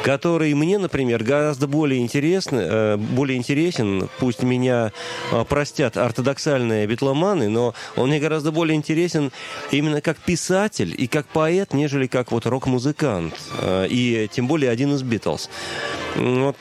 который мне, например, гораздо более интересен, пусть меня простят ортодоксальные битломаны, но он мне гораздо более интересен именно как писатель и как поэт, нежели как вот рок-музыкант, и тем более один из Битлз. Вот,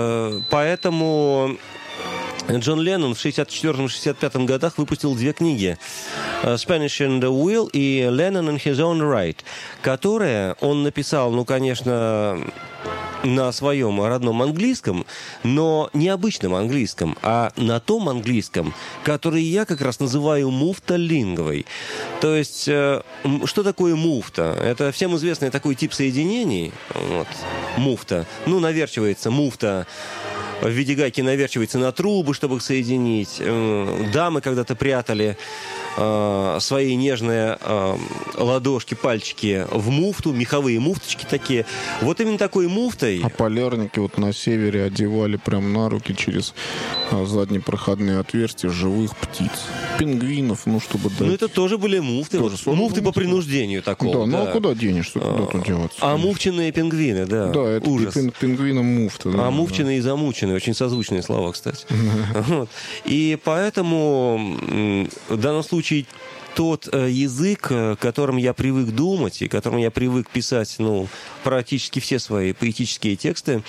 поэтому Джон Леннон в 1964-1965 годах выпустил две книги «Spanish in the Wheel» и «Lennon in His Own Right», которые он написал, ну, конечно, на своем родном английском, но не обычном английском, а на том английском, который я как раз называю муфталингвой. То есть, что такое муфта? Это всем известный такой тип соединений. Вот, муфта. Ну, наверчивается муфта. В виде гайки наверчивается на трубы, чтобы их соединить. Дамы когда-то прятали свои нежные ладошки, пальчики в муфту, меховые муфточки такие. Вот именно такой муфтой... А полярники вот на севере одевали прям на руки через задние проходные отверстия живых птиц. Пингвинов, ну, чтобы дать... Ну, это тоже были муфты. Тоже вот, муфты по принуждению такого. Да, ну, а куда денешься? Куда тут деваться? А мувчиные пингвины, да. Да, это ужас. Пингвинам муфта. Да, мувчиные и замученные. Очень созвучные слова, кстати. Вот. И поэтому в данном случае тот язык, которым я привык думать и которым я привык писать, ну, практически все свои поэтические тексты,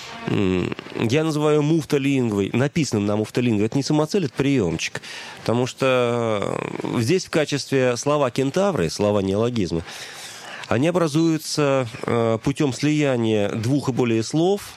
я называю муфталингвой, написанным на муфталингвой. Это не самоцель, это приемчик. Потому что здесь в качестве слова кентавры, слова неологизмы, они образуются путем слияния двух и более слов,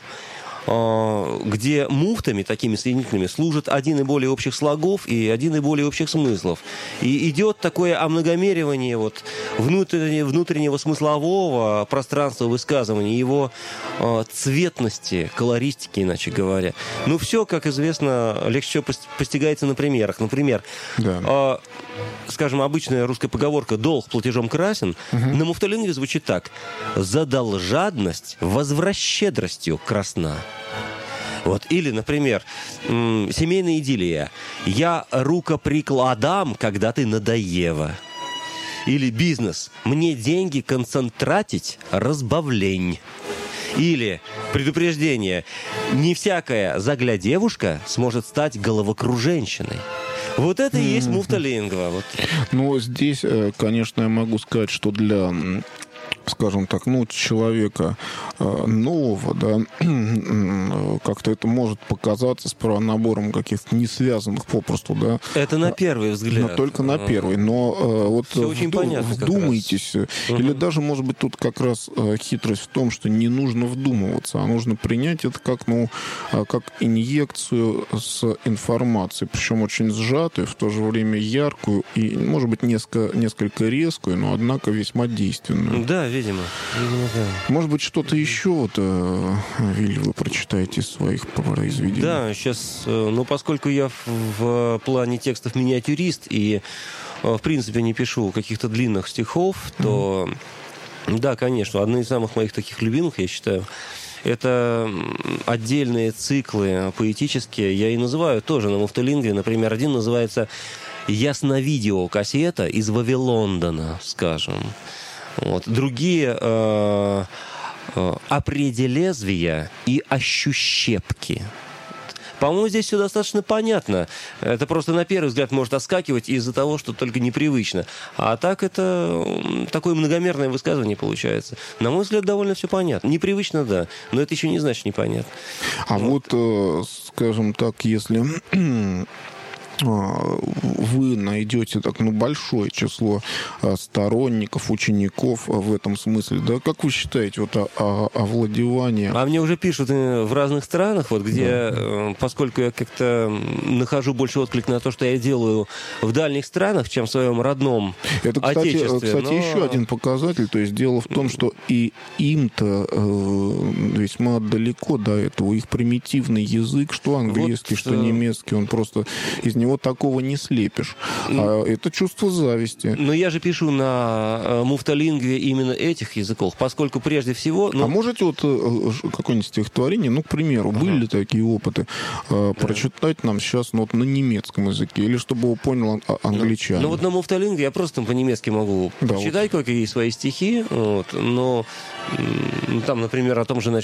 где муфтами, такими соединительными, служат один и более общих слогов и один и более общих смыслов. И идет такое омногомеривание вот внутреннего смыслового пространства высказывания, его цветности, колористики, иначе говоря. Ну, все, как известно, легче всего постигается на примерах. Например, да. Скажем, обычная русская поговорка «долг платежом красен» на муфталингве звучит так: «Задал жадность, возвращедростью красна». Вот. Или, например, семейная идиллия: «Я рукоприкладам, когда ты надоева». Или бизнес: «Мне деньги концентратить, разбавлень». Или предупреждение: «Не всякая заглядевушка сможет стать головокруженщиной». Вот это и есть муфталингва. Вот. Ну, здесь, конечно, я могу сказать, что для, скажем так, ну, человека нового, да, как-то это может показаться сперва набором каких-то не связанных попросту, да. Это на первый взгляд. Но только на первый. Но вот вдумайтесь. Или даже, может быть, тут как раз хитрость в том, что не нужно вдумываться, а нужно принять это как, ну, как инъекцию с информацией, причем очень сжатую, в то же время яркую и, может быть, несколько резкую, но, однако, весьма действенную. Да, видимо, да. Может быть, что-то еще, вот, Виль, вы прочитаете из своих произведений? Да, сейчас, ну, поскольку я в плане текстов миниатюрист и, в принципе, не пишу каких-то длинных стихов, то, да, конечно, одна из самых моих таких любимых, я считаю, это отдельные циклы поэтические, я и называю тоже на муфталингве. Например, один называется «Ясновидеокассета из Вавилондона», скажем. Вот. Другие «Определезвия и ощущепки». По-моему, здесь все достаточно понятно. Это просто на первый взгляд может отскакивать из-за того, что только непривычно. А так это такое многомерное высказывание получается. На мой взгляд, довольно все понятно. Непривычно, да, но это еще не значит непонятно. А вот скажем так, если вы найдете так, ну, большое число сторонников, учеников в этом смысле, да? Как вы считаете, вот овладевание... А мне уже пишут в разных странах, вот где, да, поскольку я как-то нахожу больше отклик на то, что я делаю в дальних странах, чем в своем родном отечестве. Кстати, еще один показатель. То есть дело в том, что и им-то весьма далеко до этого. Их примитивный язык, что английский, вот, что немецкий, он просто из него такого не слепишь. Это чувство зависти. Но я же пишу на муфталингве именно этих языков, поскольку прежде всего... А можете вот какое-нибудь стихотворение, ну, к примеру, были ли такие опыты, прочитать нам сейчас, ну, вот на немецком языке, или чтобы его понял англичанин? Ну, вот на муфталингве я просто по-немецки могу читать, вот, какие свои стихи, вот, но там, например, о том же